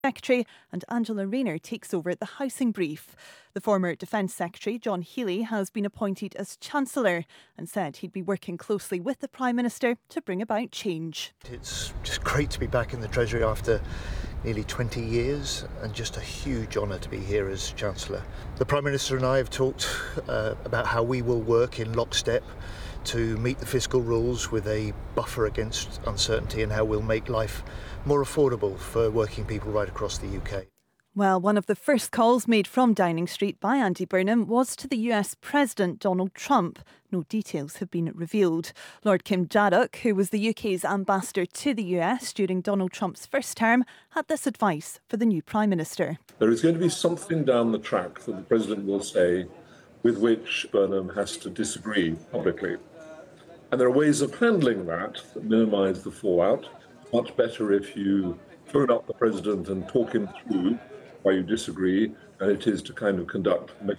Secretary, and Angela Rayner takes over the Housing Brief. The former Defence Secretary, John Healey, has been appointed as Chancellor and said he'd be working closely with the Prime Minister to bring about change. It's just great to be back in the Treasury after nearly 20 years, and just a huge honour to be here as Chancellor. The Prime Minister and I have talked about how we will work in lockstep to meet the fiscal rules with a buffer against uncertainty, and how we'll make life more affordable for working people right across the UK. Well, one of the first calls made from Downing Street by Andy Burnham was to the US President Donald Trump. No details have been revealed. Lord Kim Jadok, who was the UK's ambassador to the US during Donald Trump's first term, had this advice for the new Prime Minister. There is going to be something down the track that the President will say with which Burnham has to disagree publicly. And there are ways of handling that minimise the fallout. It's much better if you phone up the President and talk him through why you disagree than it is to kind of conduct